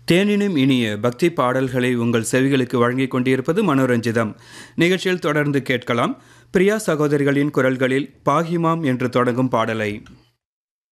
தேனினும் இனிய பக்தி பாடல்களை உங்கள் செவிகளுக்கு வழங்கிக் கொண்டிருப்பது மனோரஞ்சிதம். நிகழ்ச்சியில் தொடர்ந்து கேட்கலாம் பிரியா சகோதரிகளின் குரல்களில் பாகிமாம் என்று தொடங்கும் பாடலை.